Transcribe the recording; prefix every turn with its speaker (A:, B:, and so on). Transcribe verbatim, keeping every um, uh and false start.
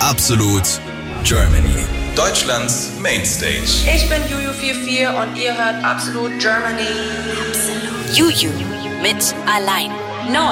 A: Absolut Germany. Deutschlands Mainstage.
B: Ich bin Juju vierundvierzig und ihr hört Absolut Germany.
C: Juju mit Allein. Neu.